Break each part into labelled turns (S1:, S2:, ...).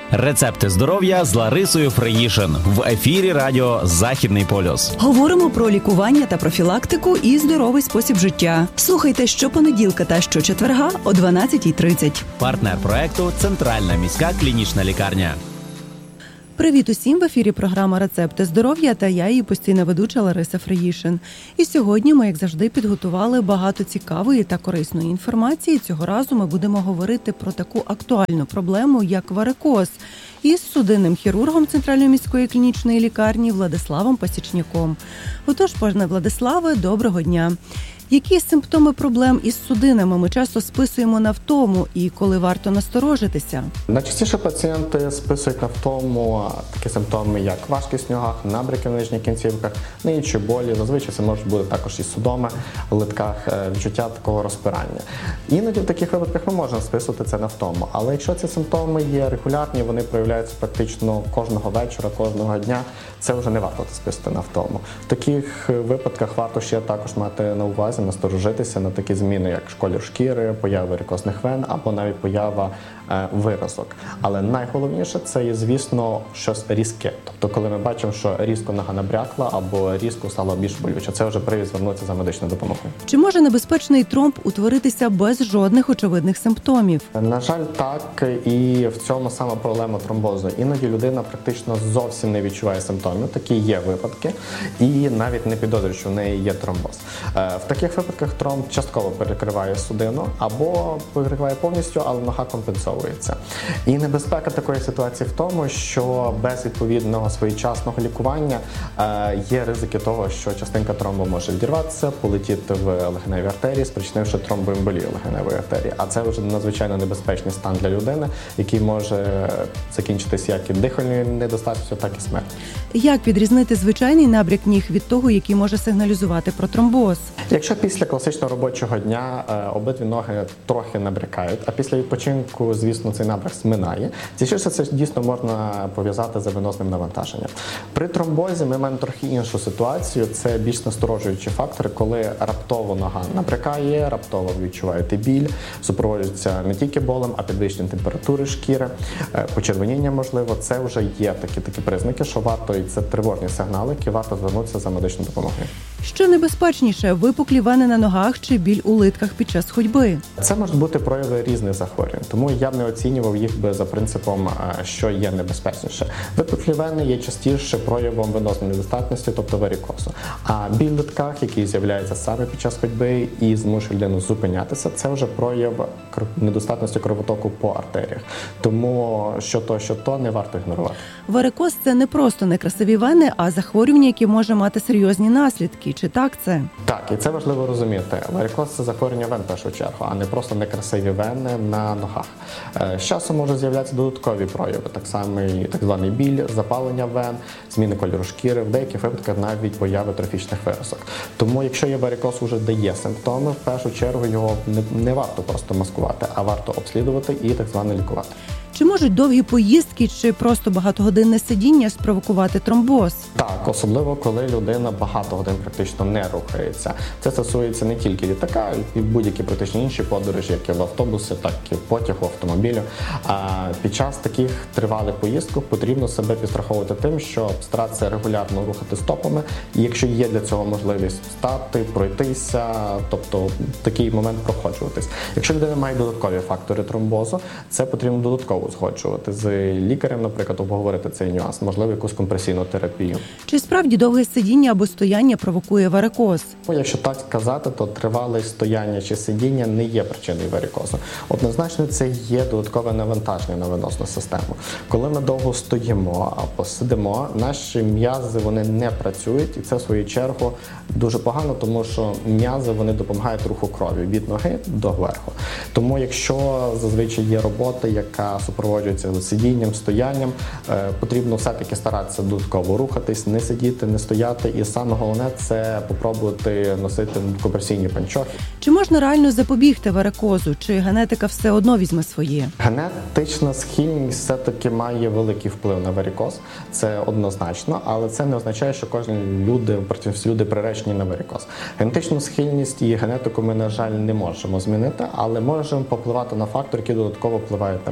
S1: Рецепти здоров'я з Ларисою Фреїшин в ефірі радіо «Західний полюс».
S2: Говоримо про лікування та профілактику і здоровий спосіб життя. Слухайте щопонеділка та щочетверга о 12:30.
S1: Партнер проекту «Центральна міська клінічна лікарня».
S2: Привіт усім! В ефірі програма «Рецепти здоров'я» та я, її постійна ведуча Лариса Фреїшин. І сьогодні ми, як завжди, підготували багато цікавої та корисної інформації. Цього разу ми будемо говорити про таку актуальну проблему, як варикоз, із судинним хірургом Центральної міської клінічної лікарні Владиславом Пасічняком. Отож, пане Владиславе, доброго дня! Які симптоми проблем із судинами ми часто списуємо на втому і коли варто насторожитися?
S3: Найчастіше пацієнти списують на втому такі симптоми, як важкість в ногах, набряки в нижніх кінцівках, інші болі. Зазвичай це можуть бути також і судоми в литках, відчуття такого розпирання. Іноді в таких випадках ми можемо списувати це на втому. Але якщо ці симптоми є регулярні, вони проявляються практично кожного вечора, кожного дня, це вже не варто списувати на втому. В таких випадках варто ще також мати на увазі насторожитися на такі зміни, як колір шкіри, поява варикозних вен або навіть поява виразок. Але найголовніше це є, звісно, щось різке. Тобто, коли ми бачимо, що різко нога набрякла або різко стало більш болюче, це вже привід звернутися за медичною допомогою.
S2: Чи може небезпечний тромб утворитися без жодних очевидних симптомів?
S3: На жаль, так, і в цьому саме проблема тромбозу. Іноді людина практично зовсім не відчуває симптомів, такі є випадки, і навіть не підозрює, що в неї є тромбоз. В таких випадках тромб частково перекриває судину або перекриває повністю, але нога компенсовується. І небезпека такої ситуації в тому, що без відповідного своєчасного лікування є ризики того, що частинка тромбу може відірватися, полетіти в легеневі артерії, спричинивши тромбоемболію легеневої артерії. А це вже надзвичайно небезпечний стан для людини, який може закінчитися як і дихальною недостатністю, так і смертю.
S2: Як відрізнити звичайний набряк ніг від того, який може сигналізувати про тромбоз?
S3: Якщо після класичного робочого дня обидві ноги трохи набрякають, а після відпочинку, звісно, цей набряк зминає, частіше це дійсно можна пов'язати з венозним навантаженням. При тромбозі ми маємо трохи іншу ситуацію, це більш насторожуючі фактори, коли раптово нога набрякає, раптово відчуваєте біль, супроводжується не тільки болем, а підвищенням температури шкіри, почервоніння можливо, це вже є такі признаки, що варто, і це тривожні сигнали, які варто звернутися за медичною допомогою.
S2: Що небезпечніше – випуклі вени на ногах чи біль у литках під час ходьби?
S3: Це можуть бути прояви різних захворювань, тому я б не оцінював їх би за принципом, що є небезпечніше. Випуклі вени є частіше проявом венозної недостатності, тобто варикозу. А біль в литках, який з'являється саме під час ходьби і змушує людину зупинятися, це вже прояв недостатності кровотоку по артеріях. Тому що то не варто ігнорувати.
S2: Варикоз – це не просто некрасиві вени, а захворювання, яке може мати серйозні наслідки. Чи так це?
S3: Так, і це важливо розуміти. Варикоз – це захворювання вен в першу чергу, а не просто некрасиві вени на ногах. З часом можуть з'являтися додаткові прояви, так само і так званий біль, запалення вен, зміни кольору шкіри, в деяких випадках навіть появи трофічних виразок. Тому якщо є варикоз, уже дає симптоми, в першу чергу його не варто просто маскувати, а варто обслідувати і так звано лікувати.
S2: Чи можуть довгі поїздки чи просто багатогодинне сидіння спровокувати тромбоз?
S3: Так, особливо коли людина багато годин практично не рухається. Це стосується не тільки літака, і будь-які практично інші подорожі, як і в автобусі, так і в потягу, автомобілю. А під час таких тривалих поїздок потрібно себе підстраховувати тим, що старатися регулярно рухати стопами, і якщо є для цього можливість встати, пройтися, тобто в такий момент проходжуватись. Якщо людина має додаткові фактори тромбозу, це потрібно додатково узгоджувати з лікарем, наприклад, обговорити цей нюанс, можливо, якусь компресійну терапію.
S2: Чи справді довге сидіння або стояння провокує варикоз?
S3: Якщо так сказати, то тривале стояння чи сидіння не є причиною варикозу. Однозначно, це є додаткове навантаження на венозну систему. Коли ми довго стоїмо або сидимо, наші м'язи вони не працюють, і це в свою чергу дуже погано, тому що м'язи вони допомагають руху крові від ноги до верху. Тому якщо зазвичай є робота, яка супроводжується сидінням, стоянням, потрібно все-таки старатися додатково рухатись, не сидіти, не стояти. І саме головне – це попробувати носити компресійні панчохи.
S2: Чи можна реально запобігти варикозу? Чи генетика все одно візьме своє?
S3: Генетична схильність все-таки має великий вплив на варикоз. Це однозначно, але це не означає, що кожен люди приречені на варикоз. Генетичну схильність і генетику ми, на жаль, не можемо змінити, але можемо попливати на фактори, які додатково впливають на варикоз.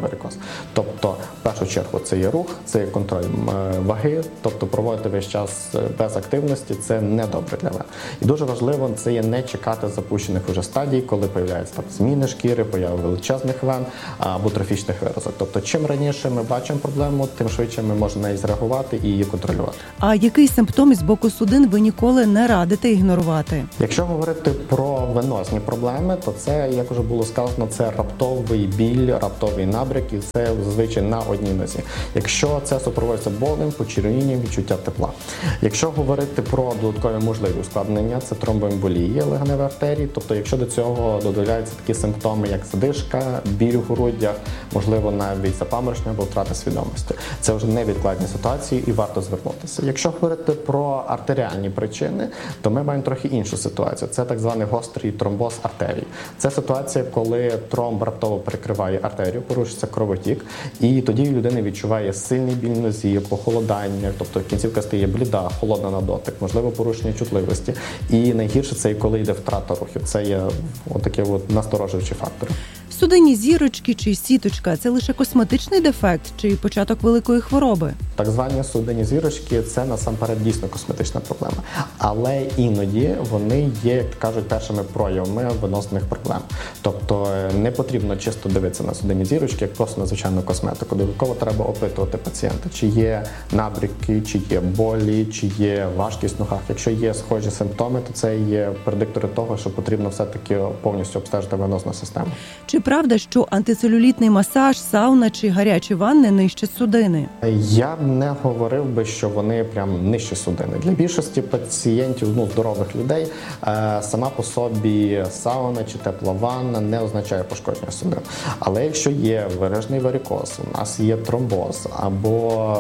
S3: Тобто, в першу чергу, це є рух, це є контроль ваги, тобто проводити весь час без активності – це не добре для вен. І дуже важливо це є не чекати запущених уже стадій, коли появляються там зміни шкіри, поява величезних вен або трофічних виразок. Тобто, чим раніше ми бачимо проблему, тим швидше ми можемо на неї зреагувати і її контролювати.
S2: А який симптом із боку судин ви ніколи не радите ігнорувати?
S3: Якщо говорити про венозні проблеми, то це, як вже було сказано, це раптовий біль, раптовий набряк, і це зазвичай на одній нозі. Якщо це супроводжується болем, почервонінням, відчуття тепла. Якщо говорити про додаткові можливі ускладнення, це тромбоемболії легеневої артерії, тобто якщо до цього додаються такі симптоми, як задишка, біль у грудях, можливо, навіть запаморочення або втрата свідомості. Це вже невідкладні ситуації і варто звернутися. Якщо говорити про артеріальні причини, то ми маємо трохи іншу ситуацію. Це так званий гострий тромбоз артерій. Це ситуація, коли тромб раптово перекриває артерію, порушується кровотік, і тоді людина відчуває сильний біль в нозі, похолодання, тобто кінцівка стає бліда, холодна на дотик, можливо, порушення чутливості. І найгірше це коли йде втрата рухів. Це є отакі насторожуючі фактори.
S2: Судинні зірочки чи сіточка – це лише косметичний дефект чи початок великої хвороби?
S3: Так звані судинні зірочки – це насамперед дійсно косметична проблема. Але іноді вони є, як кажуть, першими проявами венозних проблем. Тобто не потрібно чисто дивитися на судинні зірочки, як просто на звичайну косметику. Додатково треба опитувати пацієнта, чи є набряки, чи є болі, чи є важкість в ногах. Якщо є схожі симптоми, то це є предиктори того, що потрібно все-таки повністю обстежити венозну систему.
S2: Чи правда, що антицелюлітний масаж, сауна чи гарячі ванни нищать судини?
S3: Я б не говорив би, що вони прям нижче судини. Для більшості пацієнтів, здорових людей, сама по собі сауна чи тепла ванна не означає пошкодження судин. Але якщо є виражений варикоз, у нас є тромбоз або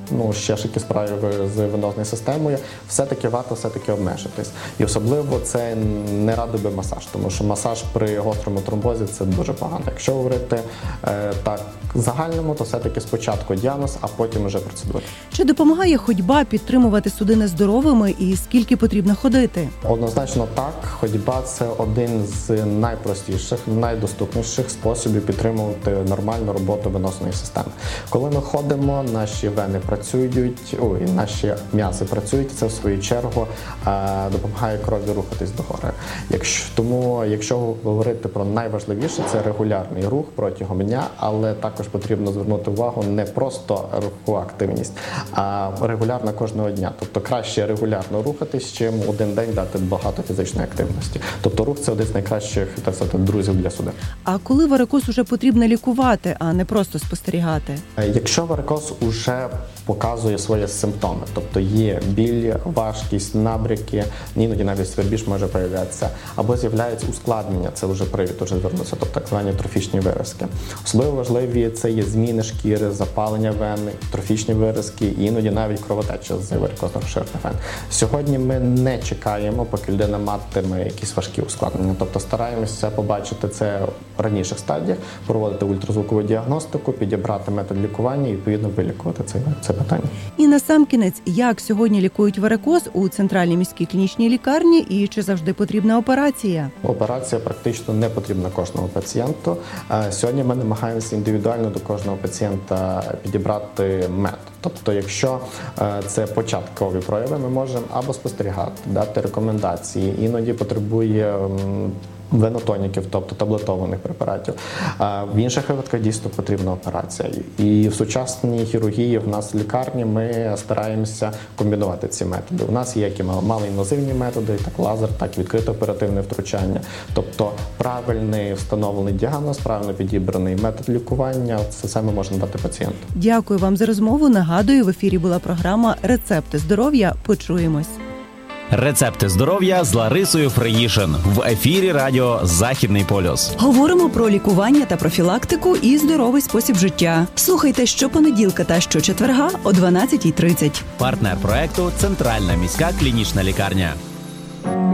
S3: ще ж якісь справи з венозною системою, все-таки варто обмежитись. І особливо це не радив би масаж, тому що масаж при гострому тромбозі – це дуже погано. Якщо говорити так загальному, то все-таки спочатку діагноз, а потім вже процедура.
S2: Чи допомагає ходьба підтримувати судини здоровими і скільки потрібно ходити?
S3: Однозначно так. Ходьба – це один з найпростіших, найдоступніших способів підтримувати нормальну роботу венозної системи. Коли ми ходимо, наші вени працюють, наші м'язи працюють, це в свою чергу допомагає крові рухатись догори. Якщо говорити про найважливіше, це регулярний рух протягом дня, але також потрібно звернути увагу не просто рухову активність, а регулярно кожного дня. Тобто краще регулярно рухатись, чим один день дати багато фізичної активності. Тобто рух – це один з найкращих, так сказати, друзів для судин.
S2: А коли варикоз уже потрібно лікувати, а не просто спостерігати?
S3: Якщо варикоз уже показує свої симптоми, тобто є біль, важкість, набряки, іноді навіть свербіж може появлятися, або з'являються ускладнення, це вже привід уже звернутися, тобто так звані трофічні виразки. Особливо важливі це є зміни шкіри, запалення вен, трофічні виразки, і іноді навіть кровотеча з варикозно-розширених вен. Сьогодні ми не чекаємо, поки людина матиме якісь важкі ускладнення, тобто стараємося побачити це в раніших стадіях, проводити ультразвукову діагностику, підібрати метод лікування і відповідно вилікувати це питання.
S2: І насамкінець, як сьогодні лікують варикоз у Центральній міській клінічній лікарні і чи завжди потрібна операція?
S3: Операція практично не потрібна кожному пацієнту. Сьогодні ми намагаємося індивідуально до кожного пацієнта підібрати метод. Тобто, якщо це початкові прояви, ми можемо або спостерігати, дати рекомендації, іноді потребує венотоніків, тобто таблетованих препаратів. В інших випадках дійсно потрібна операція. І в сучасній хірургії в нас в лікарні ми стараємося комбінувати ці методи. У нас є як і малоінвазивні методи, так лазер, так відкрите оперативне втручання. Тобто правильний встановлений діагноз, правильно підібраний метод лікування – це все ми можемо дати пацієнту.
S2: Дякую вам за розмову. Нагадую, в ефірі була програма «Рецепти здоров'я». Почуємось.
S1: Рецепти здоров'я з Ларисою Фреїшин в ефірі радіо «Західний полюс».
S4: Говоримо про лікування та профілактику і здоровий спосіб життя. Слухайте щопонеділка та щочетверга о 12:30.
S1: Партнер проекту – Центральна міська клінічна лікарня.